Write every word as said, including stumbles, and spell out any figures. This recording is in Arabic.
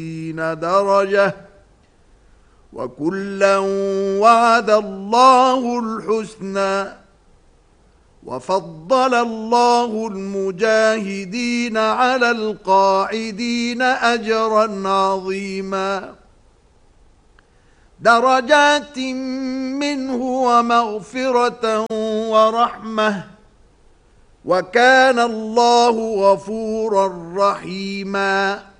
درجة وكلا وعد الله الحسنى وفضل الله المجاهدين على القاعدين أجرا عظيما درجات منه ومغفرة ورحمة وكان الله غفورا رحيما